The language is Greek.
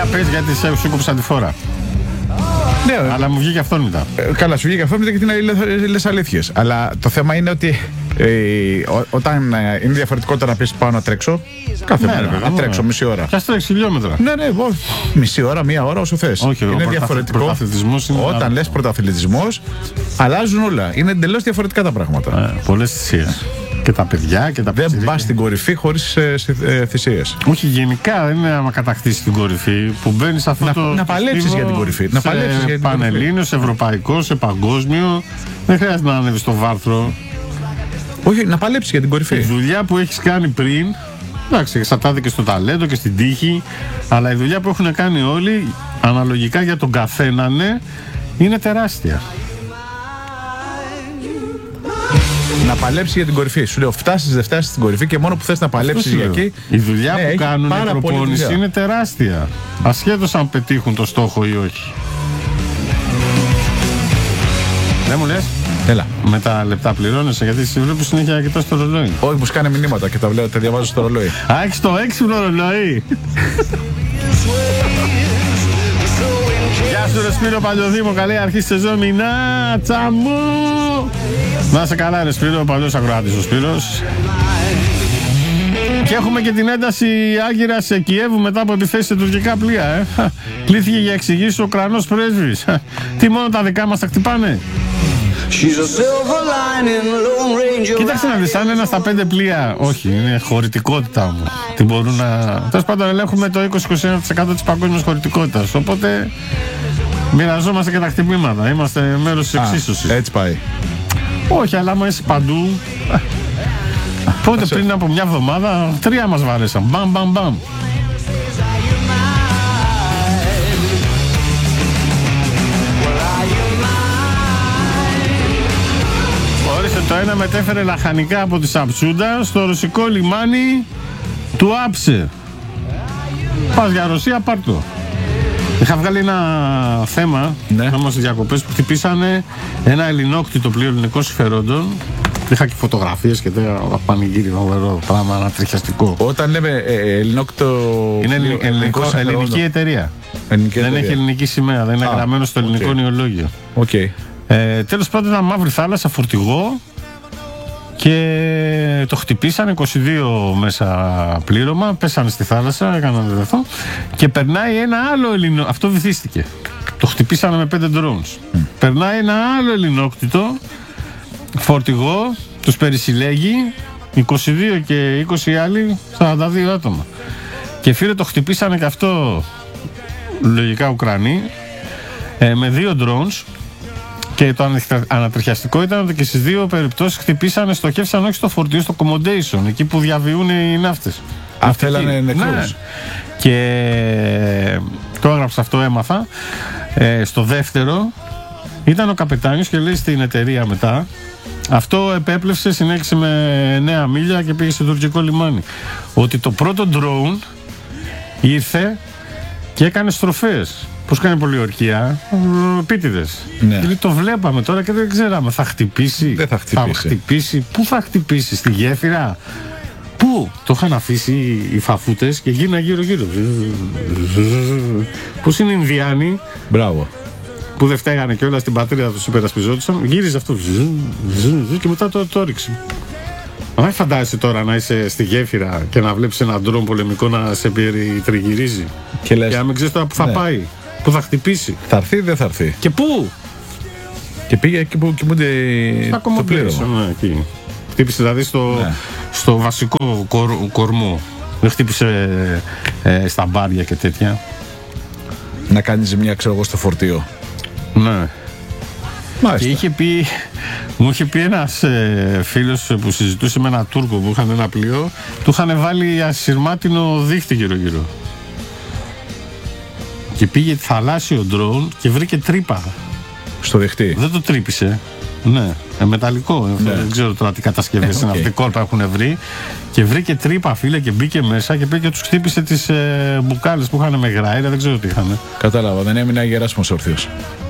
Για πες, γιατί σου κόψα τη φορά. Ναι, αλλά μου βγήκε αυτό μετά. Καλά, σου βγήκε αυτό μετά γιατί λες αλήθειες. Αλλά το θέμα είναι ότι όταν είναι διαφορετικό το να πεις πάω να τρέξω, κάθε μέρα να τρέξω μισή ώρα. Και ας τρέξει χιλιόμετρα. Ναι, μισή ώρα, μία ώρα όσο θες. Όχι, είναι διαφορετικό. Όταν λες πρωταθλητισμός, αλλάζουν όλα. Είναι εντελώς διαφορετικά τα πράγματα. Πολλές θυσίες. Και τα παιδιά και τα παιδιά. Δεν πας στην κορυφή χωρίς θυσίες. Όχι, γενικά δεν είναι άμα κατακτήσεις την κορυφή που μπαίνεις σε αυτό να παλέψεις για την κορυφή. Να παλέψεις για την πανελλήνιο, σε ευρωπαϊκό, σε παγκόσμιο. Δεν χρειάζεται να ανέβεις στο βάρθρο. Όχι, να παλέψεις για την κορυφή. Η δουλειά που έχεις κάνει πριν, εντάξει, εξαρτάται και στο ταλέντο και στην τύχη, αλλά η δουλειά που έχουν κάνει όλοι, αναλογικά για τον καθένα, ναι, είναι τεράστια. Να παλέψει για την κορυφή. Σου λέω, φτάσεις, δεν φτάσεις στην κορυφή και μόνο που θες να παλέψεις για εκεί. Η δουλειά που κάνουν οι προπόνηση είναι τεράστια. Ασχέτως αν πετύχουν το στόχο ή όχι. Δεν μου λες. Έλα. Με τα λεπτά πληρώνεσαι, γιατί σε βλέπω συνέχεια κοιτάς το ρολόι. Όχι, μου σκάνε μηνύματα και τα διαβάζω στο ρολόι. Α, έχεις το έξυπνο ρολόι. Γεια σου ρε Σπύρο Παλιοδήμο, καλή αρχή στη σεζόν, μηνάτσα μου. Να σε καλά ρε Σπύρο, ο παλιός ακροάτης ο Σπύρος. Και έχουμε και την ένταση Άγκυρας σε Κιέβου μετά από επιθέσεις σε τουρκικά πλοία. Κλήθηκε για εξηγήσεις ο Ουκρανός πρέσβης. Τι μόνο τα δικά μας τα χτυπάνε. Κοίταξε να δεις, αν ένα στα 5 πλοία, όχι, είναι χωρητικότητα όμως. Τι μπορούν να... Τέλος πάντων ελέγχουμε το 20-21% της παγκόσμιας χωρητικότητας. Οπότε μοιραζόμαστε και τα χτυπήματα. Είμαστε μέρος της εξίσωσης. Έτσι πάει. Όχι, αλλά άμα είσαι παντού. Πότε πριν από μια εβδομάδα 3 μας βαρέσαν. Μπαμ, μπαμ, μπαμ. Το ένα μετέφερε λαχανικά από τη Σαψούντα στο ρωσικό λιμάνι του Άψε. Πας για Ρωσία, πάρ' το. Είχα βγάλει ένα θέμα, όμως διακοπές που χτυπήσανε ένα ελληνόκτητο πλοίο ελληνικών συμφερόντων. Είχα και φωτογραφίες και τέτοια πανηγύρι, πράγμα ανατριχιαστικό. Όταν λέμε ελληνόκτητο. Είναι ελληνική εταιρεία. Δεν έχει ελληνική σημαία, δεν είναι γραμμένο στο ελληνικό νεολόγιο. Τέλος πάντων, ήταν μαύρη θάλασσα, φορτηγό. Και το χτυπήσαν 22 μέσα πλήρωμα, πέσανε στη θάλασσα, έκαναν αυτό. Και περνάει ένα άλλο ελληνόκτητο. Αυτό βυθίστηκε. Το χτυπήσανε με 5 drones. Περνάει ένα άλλο ελληνόκτητο φορτηγό, τους περισυλλέγει 22 και 20 άλλοι, 42 άτομα. Και φίλε, το χτυπήσανε και αυτό λογικά Ουκρανοί με 2 drones. Και το ανατριχιαστικό ήταν ότι και στις δύο περιπτώσεις χτυπήσανε, στοχεύσαν όχι στο φορτίο, στο accommodation, εκεί που διαβιούν οι ναύτες. Θέλανε νεκρούς. Ναι. Και το έγραψα αυτό, έμαθα. Στο δεύτερο ήταν ο καπετάνιος και λέει στην εταιρεία μετά. Αυτό επέπλευσε, συνέχισε με 9 μίλια και πήγε στο τουρκικό λιμάνι. Ότι το πρώτο drone ήρθε και έκανε στροφές. Πώς κάνει πολιορκία, επίτηδες. Ναι. Δηλαδή το βλέπαμε τώρα και δεν ξέραμε. Θα χτυπήσει, δεν θα χτυπήσει. Πού θα χτυπήσει, στη γέφυρα? Πού? Το είχαν αφήσει οι φαφούτες και γίνανε γύρω-γύρω. Πώς είναι οι Ινδιάνοι. Μπράβο. Που δεν φταίγανε και όλα στην πατρίδα τους, υπερασπιζόντουσαν. Γύριζε αυτό. Και μετά το έριξε. Αν φαντάζεσαι τώρα να είσαι στη γέφυρα και να βλέπεις έναν ντρόν πολεμικό να σε περιτριγυρίζει. Και να μην ξέρεις τώρα που θα πάει. Που θα χτυπήσει. Θα έρθει ή δεν θα έρθει. Και πού? Και πήγε εκεί που κοιμούνται το πλήρωμα. Ναι, εκεί. Χτύπησε δηλαδή στο βασικό κορμό. Δεν χτύπησε στα μπάρια και τέτοια. Να κάνει ζημιά, ξέρω εγώ, στο φορτίο. Ναι. Μάλιστα. Και μου είχε πει ένας φίλος που συζητούσε με έναν Τούρκο που είχαν ένα πλοίο, του είχαν βάλει ασυρμάτινο δίχτυ γύρω-γύρω. Και πήγε θαλάσσιο ντρόουν και βρήκε τρύπα. Στο δεχτή. Δεν το τρύπησε. Ναι, μεταλλικό. Ναι. Δεν ξέρω τώρα τι κατασκευές είναι αυτή, κόλπα έχουν βρει. Και βρήκε τρύπα, φίλε, και μπήκε μέσα και πήγε και τους χτύπησε τις μπουκάλες που είχαν με γράιρα. Δεν ξέρω τι είχαν. Κατάλαβα, δεν έμεινε Γεράσιμος όρθιος.